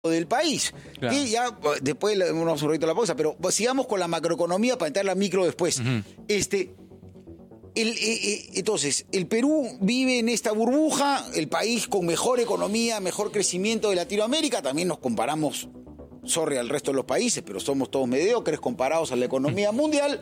del país. Claro. Y ya después vamos un ratito a la pausa, pero sigamos con la macroeconomía para entrar a la micro después. Uh-huh. Entonces, el Perú vive en esta burbuja, el país con mejor economía, mejor crecimiento de Latinoamérica. También nos comparamos, al resto de los países, pero somos todos mediocres comparados a la economía mundial.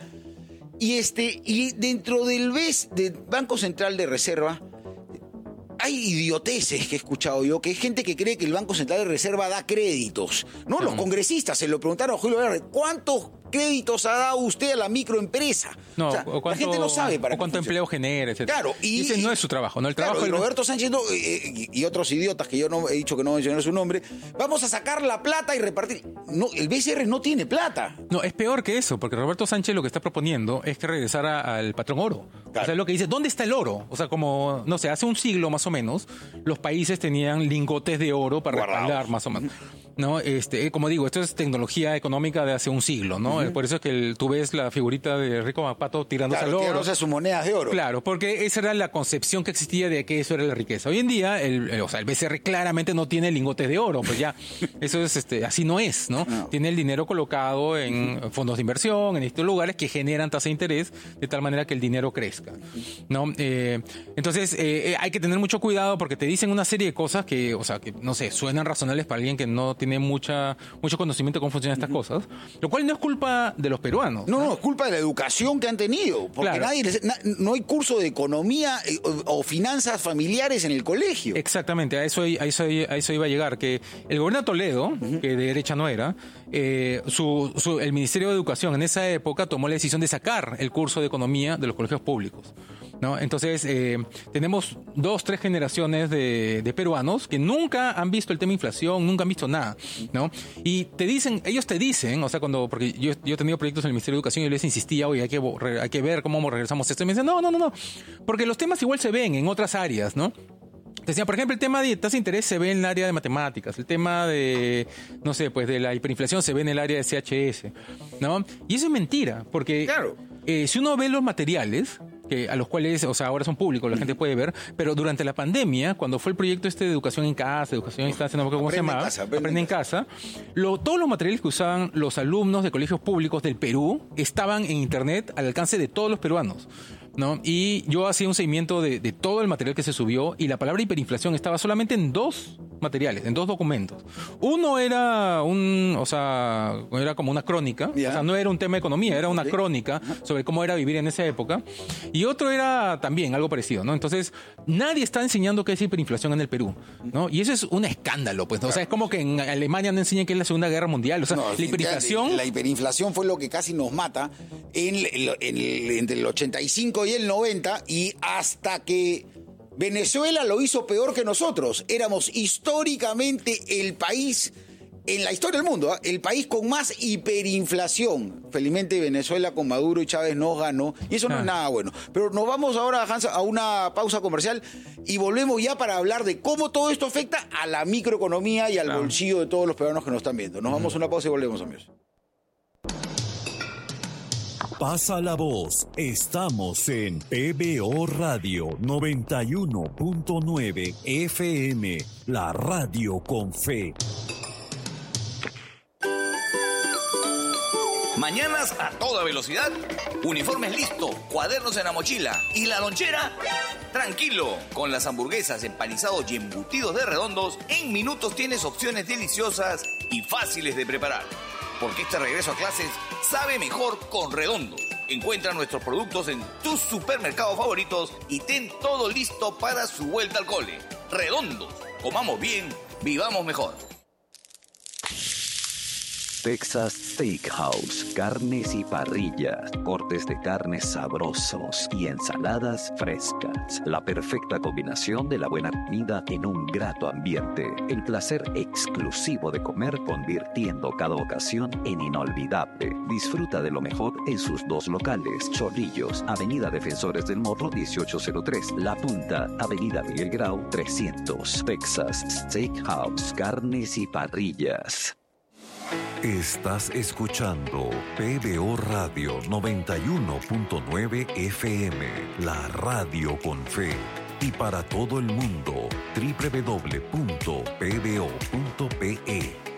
Y dentro del BES, del Banco Central de Reserva, hay idioteces que he escuchado yo, que hay gente que cree que el Banco Central de Reserva da créditos. No, los congresistas se lo preguntaron a Julio Verne, ¿cuántos créditos ha dado usted a la microempresa? No, o sea, la gente no sabe para cuánto empleo genera, etc. Claro, y ese no es su trabajo, ¿no? El trabajo y Roberto Sánchez y otros idiotas que yo no he dicho que no mencioné su nombre, vamos a sacar la plata y repartir. No, el BCR no tiene plata. No, es peor que eso, porque Roberto Sánchez lo que está proponiendo es que regresara al patrón oro. Claro. O sea, lo que dice, ¿dónde está el oro? O sea, como, no sé, hace un siglo más o menos, los países tenían lingotes de oro para respaldar más o menos. ¿No? Como digo, esto es tecnología económica de hace un siglo, ¿no? Por eso es que tú ves la figurita de Rico Mapato tirándose al oro. Tirándose a sus monedas de oro. Claro, porque esa era la concepción que existía de que eso era la riqueza. Hoy en día, el BCR claramente no tiene lingotes de oro, pues ya, eso es, así no es, ¿no? Tiene el dinero colocado en fondos de inversión, en estos lugares que generan tasa de interés, de tal manera que el dinero crezca, ¿no? Entonces, hay que tener mucho cuidado porque te dicen una serie de cosas que, o sea, que, no sé, suenan razonables para alguien que no tiene mucho conocimiento de cómo funcionan estas cosas, lo cual no es culpa de los peruanos. No, es culpa de la educación que han tenido, porque claro. No hay curso de economía o finanzas familiares en el colegio. Exactamente, a eso iba a llegar, que el gobierno de Toledo, que de derecha no era, el Ministerio de Educación en esa época tomó la decisión de sacar el curso de economía de los colegios públicos, ¿no? Entonces, tenemos 2-3 generaciones de peruanos que nunca han visto el tema inflación, nunca han visto nada, ¿no? Y ellos te dicen, o sea, porque yo he tenido proyectos en el Ministerio de Educación y les insistía, oye, hay que ver cómo regresamos esto. Y me dicen, no, porque los temas igual se ven en otras áreas, ¿no? Decía, por ejemplo, el tema de tasa de interés se ve en el área de matemáticas, el tema de, no sé, pues de la hiperinflación se ve en el área de CHS, ¿no? Y eso es mentira, porque claro. Si uno ve los materiales, a los cuales, o sea, ahora son públicos, la gente puede ver, pero durante la pandemia, cuando fue el proyecto de educación en casa, educación en instancia, no me acuerdo cómo se llamaba, Aprende en casa, todos los materiales que usaban los alumnos de colegios públicos del Perú estaban en internet al alcance de todos los peruanos, ¿no? Y yo hacía un seguimiento de todo el material que se subió y la palabra hiperinflación estaba solamente en 2 materiales, en 2 documentos. Uno era era como una crónica, o sea, no era un tema de economía, era una crónica sobre cómo era vivir en esa época, y otro era también algo parecido, ¿no? Entonces, nadie está enseñando qué es hiperinflación en el Perú, ¿no? Y eso es un escándalo, pues, ¿no? O sea, es como que en Alemania no enseñan qué es la Segunda Guerra Mundial, o sea, la hiperinflación... La hiperinflación fue lo que casi nos mata entre el 85 y el 90, y hasta que Venezuela lo hizo peor que nosotros. Éramos históricamente el país, en la historia del mundo, el país con más hiperinflación. Felizmente Venezuela con Maduro y Chávez nos ganó, y eso no es nada bueno. Pero nos vamos ahora, Hans, a una pausa comercial y volvemos ya para hablar de cómo todo esto afecta a la microeconomía y al bolsillo de todos los peruanos que nos están viendo. Nos vamos a una pausa y volvemos, amigos. Pasa la voz. Estamos en PBO Radio 91.9 FM, la radio con fe. Mañanas a toda velocidad, uniformes listos, cuadernos en la mochila y la lonchera. Tranquilo, con las hamburguesas, empanizados y embutidos de Redondos, en minutos tienes opciones deliciosas y fáciles de preparar. Porque este regreso a clases sabe mejor con Redondos. Encuentra nuestros productos en tus supermercados favoritos y ten todo listo para su vuelta al cole. Redondos, comamos bien, vivamos mejor. Texas Steakhouse, carnes y parrillas, cortes de carnes sabrosos y ensaladas frescas. La perfecta combinación de la buena comida en un grato ambiente. El placer exclusivo de comer convirtiendo cada ocasión en inolvidable. Disfruta de lo mejor en sus 2 locales. Chorrillos, Avenida Defensores del Morro 1803. La Punta, Avenida Miguel Grau 300. Texas Steakhouse, carnes y parrillas. Estás escuchando PBO Radio 91.9 FM, la radio con fe. y para todo el mundo. www.pbo.pe